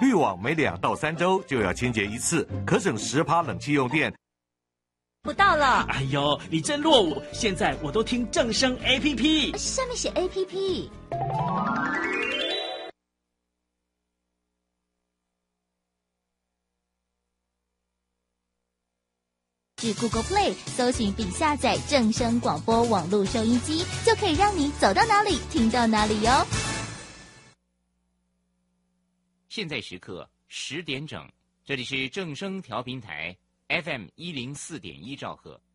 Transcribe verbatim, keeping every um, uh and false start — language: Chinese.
滤网每两到三周就要清洁一次，可省十趴冷气用电。 不到了。 哎呦，你真落伍！现在我都听正声 A P P， 上面写 A P P。至 Google Play 搜寻并下载正声广播网络收音机，就可以让你走到哪里听到哪里哟。 现在时刻十点整，这里是正声调频台 F M 一零四点一兆赫。